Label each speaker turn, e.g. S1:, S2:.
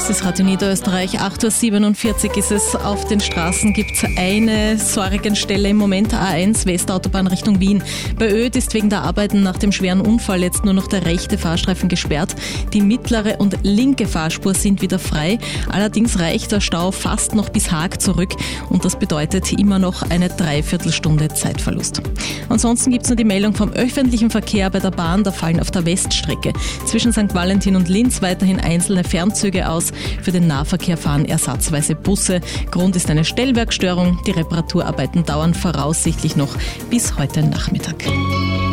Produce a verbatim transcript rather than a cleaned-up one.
S1: Basisradio Niederösterreich, acht Uhr siebenundvierzig ist es. Auf den Straßen gibt es eine Sorgenstelle im Moment, A eins Westautobahn Richtung Wien. Bei Oedt ist wegen der Arbeiten nach dem schweren Unfall jetzt nur noch der rechte Fahrstreifen gesperrt. Die mittlere und linke Fahrspur sind wieder frei. Allerdings reicht der Stau fast noch bis Haag zurück und das bedeutet immer noch eine Dreiviertelstunde Zeitverlust. Ansonsten gibt es nur die Meldung vom öffentlichen Verkehr bei der Bahn. Da fallen auf der Weststrecke zwischen Sankt Valentin und Linz weiterhin einzelne Fernzüge aus. Für den Nahverkehr fahren ersatzweise Busse. Grund ist eine Stellwerkstörung. Die Reparaturarbeiten dauern voraussichtlich noch bis heute Nachmittag.